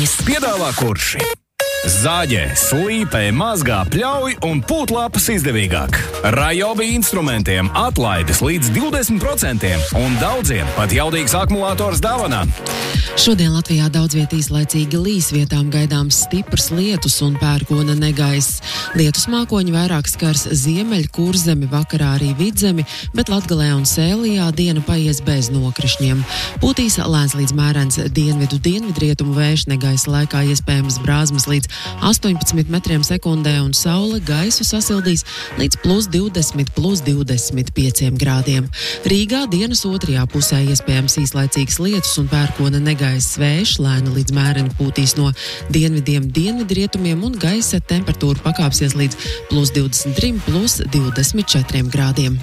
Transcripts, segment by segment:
ziņas. Piedāvā Kurši. Zāģē, slīpē, mazgā, pļauj un pūtlapas izdevīgāk. Rajobi instrumentiem atlaides līdz 20% un daudziem pat jaudīgs akumulators dāvanā. Šodien Latvijā daudz viet īslaicīgi līs, vietām gaidāms stiprs lietus un pērkona negaiss. Lietus mākoņi vairāk skars Ziemeļ, Kurzemi, vakarā arī Vidzemi, bet Latgalē un Sēlijā diena paies bez nokrišņiem. Pūtīs lēns līdz mērens dienvidrietumu vējš, negaisa laikā iespējams brāzmas līdz 18 metriem sekundē un saule gaisu sasildīs līdz +20, +25 grādiem. Rīgā dienas otrajā pusē iespējams īslaicīgs lietus un pērkona negaiss vējš, lēni līdz mēreni pūtīs no dienvidiem dienvidrietumiem un gaisa temperatūra pakāpsies līdz +23, +24 grādiem.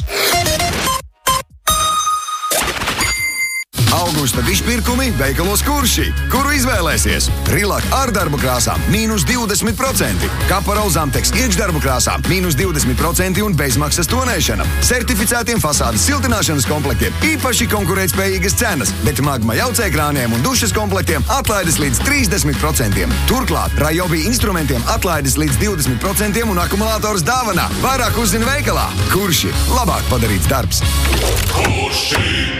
Augusta izpirkumi veikalos Kurši, kuru izvēlēsies. Rilak ar darbu krāsām -20%, Kapara Zamteks iekšdarbu krāsām -20% un bezmaksas tonēšana. Certificētiem fasādes siltināšanas komplektiem īpaši konkurētspējīgas cenas, bet Magma jaucēkrāniem un dušas komplektiem atlaides līdz 30%. Turklāt Rajobi instrumentiem atlaides līdz 20% un akumulators dāvanā. Vairāk uzzina veikalā. Kurši - labāk padarīts darbs. Kurši!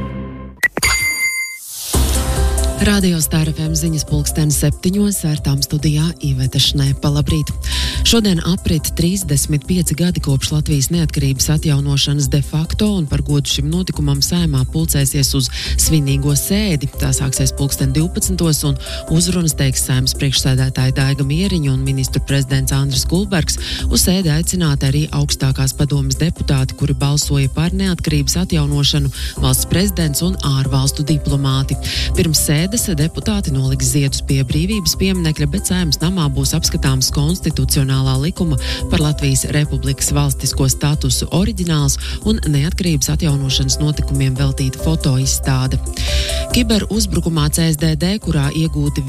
Radio Star FM ziņas 7:00 ar tām studijā Iveta Šnepa. Labrīt! Šodien aprit 35 gadi kopš Latvijas neatkarības atjaunošanas de facto, un par godu šim notikumam Saeimā pulcēsies uz svinīgo sēdi. Tā sāksies 12:00 un uzrunas teiks Saeimas priekšsēdētāja Daiga Mieriņa un ministru prezidents Andris Kulbergs. Uz sēdi aicināti arī augstākās padomes deputāti, kuri balsoja par neatkarības atjaunošanu, valsts prezidents un ārvalstu diplomāti. Pirms sēdes deputāti noliks ziedus pie brīvības pieminekļa, bet Saeimas namā būs apskatāms konstitucionālā likuma par Latvijas Republikas valstisko statusu oriģināls un neatkarības atjaunošanas notikumiem veltīta fotoizstāde. Kiberuzbrukumā CSDD, kurā iegūti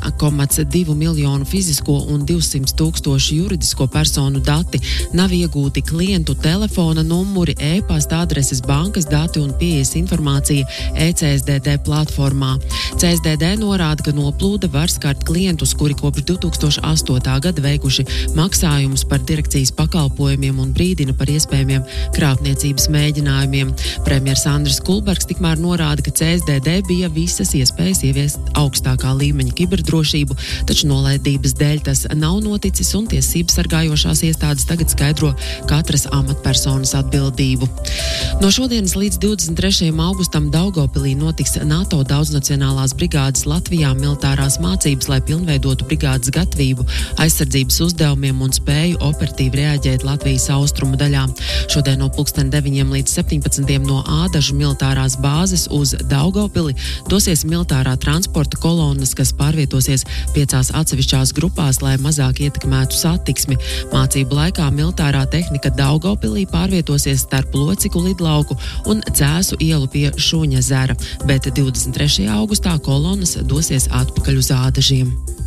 1,2 miljonu fizisko un 200 000 juridisko personu dati, nav iegūti klientu telefona numuri, e-pasta adreses, bankas dati un pieejas informācija e-CSDD platformā. CSDD norāda, ka noplūde var skart klientus, kuri kopš 2008. gada veikuši maksājumus par direkcijas pakalpojumiem un brīdina par iespējamiem krāpniecības mēģinājumiem. Premjers Andris Kulbergs tikmēr norāda, ka CSDD bija visas iespējas ieviest augstākā līmeņa kiberdrošību, taču nolaidības dēļ tas nav noticis un tiesības sargājošās iestādes tagad skaidro katras amatpersonas atbildību. No šodienas līdz 23. augustam Daugavpilī notiks NATO daudznacionālās brigādes Latvijā militārās mācības, lai pilnveidotu brigādes gatavību, aizsardzības uzdevumiem un spēju operatīvi reaģēt Latvijas austrumu daļā. Šodien no 9:00 līdz 17:00 no Ādažu militārās bāzes uz Daugavpili dosies militārā transporta kolonas, kas pārvietosies 5 atsevišķās grupās, lai mazāk ietekmētu satiksmi. Mācību laikā militārā tehnika Daugavpilī pārvietosies starp Lociku lidlauku un Dzēsu ielu pie Šuņa ezera, bet 23. augustā kolonas dosies atpakaļ uz Ādažiem.